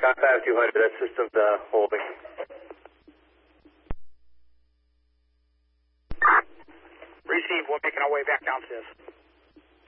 Top 5200, that system's holding. Receive, we're making our way back downstairs.